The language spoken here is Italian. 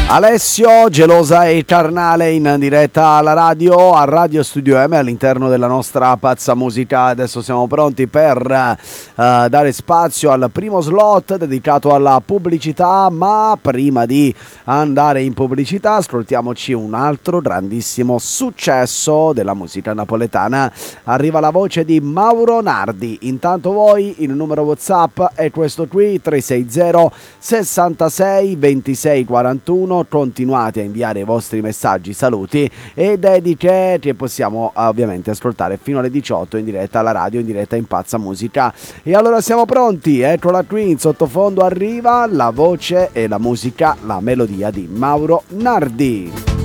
Alessio, Gelosa e Carnale in diretta alla radio, a Radio Studio M all'interno della nostra pazza musica. Adesso siamo pronti per dare spazio al primo slot dedicato alla pubblicità, ma prima di andare in pubblicità ascoltiamoci un altro grandissimo successo della musica napoletana. Arriva la voce di Mauro Nardi. Intanto voi il numero WhatsApp è questo qui, 360 66 26 41. Continuate a inviare i vostri messaggi, saluti e dediche che possiamo ovviamente ascoltare fino alle 18 in diretta alla radio, in diretta in pazza musica. E allora siamo pronti, eccola qui, in sottofondo arriva la voce e la musica, la melodia di Mauro Nardi.